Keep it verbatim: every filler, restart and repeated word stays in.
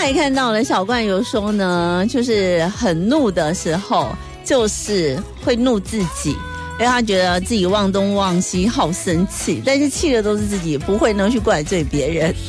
也看到了，小冠有说呢，就是很怒的时候，就是会怒自己，因为他觉得自己忘东忘西，好生气，但是气的都是自己，不会能去怪罪别人。